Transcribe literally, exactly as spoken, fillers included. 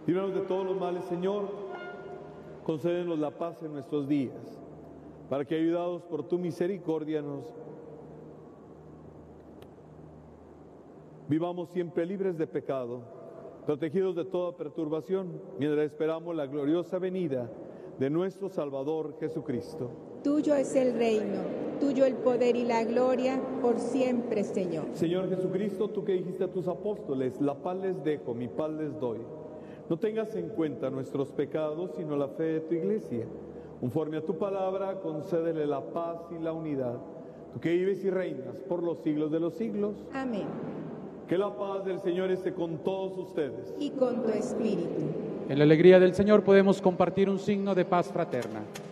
Líbranos de todos los males, Señor. Concédenos la paz en nuestros días, para que, ayudados por tu misericordia, nos vivamos siempre libres de pecado, protegidos de toda perturbación, mientras esperamos la gloriosa venida de nuestro Salvador Jesucristo. Tuyo es el reino, tuyo el poder y la gloria, por siempre, Señor. Señor Jesucristo, tú que dijiste a tus apóstoles, la paz les dejo, mi paz les doy. No tengas en cuenta nuestros pecados, sino la fe de tu iglesia. Conforme a tu palabra, concédele la paz y la unidad. Tú que vives y reinas por los siglos de los siglos. Amén. Que la paz del Señor esté con todos ustedes. Y con tu espíritu. En la alegría del Señor podemos compartir un signo de paz fraterna.